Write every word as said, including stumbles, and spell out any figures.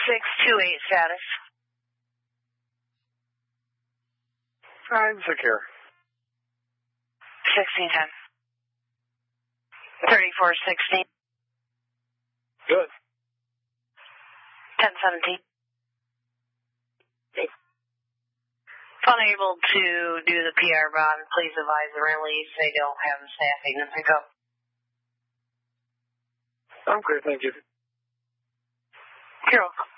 six two eight status. I'm secure. sixteen ten. thirty-four sixteen. Good. ten seventeen. Unable to do the P R bond, please advise the release. They don't have the staffing to pick up. I'm clear, thank you. You're welcome.